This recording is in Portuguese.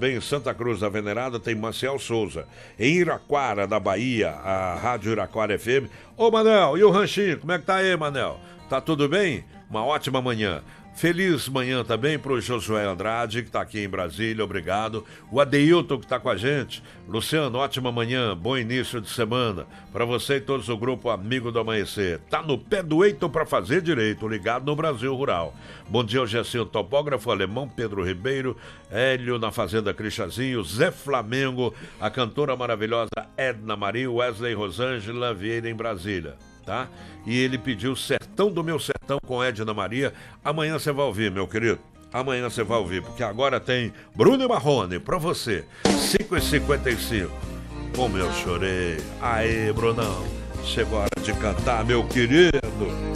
também em Santa Cruz da Venerada tem Maciel Souza. Em Iraquara, da Bahia, a Rádio Iraquara FM. Ô, Manel, e o Ranchinho, como é que tá aí, Manel? Tá tudo bem? Uma ótima manhã. Feliz manhã também pro Josué Andrade, que tá aqui em Brasília, obrigado. O Adeilton, que tá com a gente. Luciano, ótima manhã, bom início de semana. Para você e todos o grupo Amigo do Amanhecer. Tá no pé do eito para fazer direito, ligado no Brasil Rural. Bom dia ao Gessinho Topógrafo, Alemão, Pedro Ribeiro, Hélio na Fazenda Crixazinho, Zé Flamengo, a cantora maravilhosa Edna Maria, Wesley Rosângela Vieira em Brasília. Tá? E ele pediu Sertão do Meu Sertão com Edna Maria. Amanhã você vai ouvir, meu querido. Amanhã você vai ouvir, porque agora tem Bruno e Marrone pra você. 5h55. Como eu chorei. Aê, Brunão. Chegou a hora de cantar, meu querido.